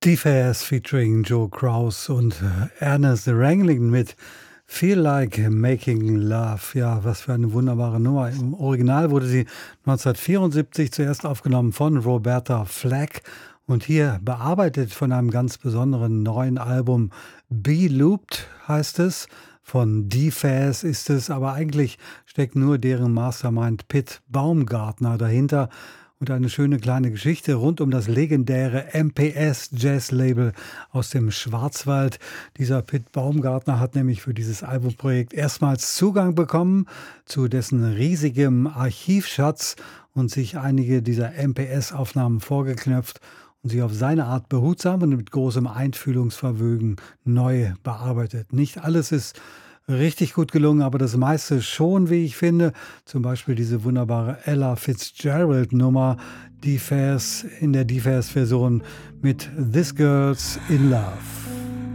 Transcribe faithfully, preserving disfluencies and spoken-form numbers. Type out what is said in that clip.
D-Faz featuring Joe Kraus und äh, Ernest Ranglin mit Feel Like Making Love. Ja, was für eine wunderbare Nummer. Im Original wurde sie neunzehnhundertvierundsiebzig zuerst aufgenommen von Roberta Flack und hier bearbeitet von einem ganz besonderen neuen Album. Be Looped heißt es. Von D-Faz ist es, aber eigentlich steckt nur deren Mastermind Pit Baumgartner dahinter. Und eine schöne kleine Geschichte rund um das legendäre M P S Jazz Label aus dem Schwarzwald. Dieser Pit Baumgartner hat nämlich für dieses Albumprojekt erstmals Zugang bekommen zu dessen riesigem Archivschatz und sich einige dieser M P S-Aufnahmen vorgeknöpft und sie auf seine Art behutsam und mit großem Einfühlungsvermögen neu bearbeitet. Nicht alles ist richtig gut gelungen, aber das meiste schon, wie ich finde. Zum Beispiel diese wunderbare Ella Fitzgerald-Nummer, D-Faz in der D-Faz-Version mit This Girl's in Love.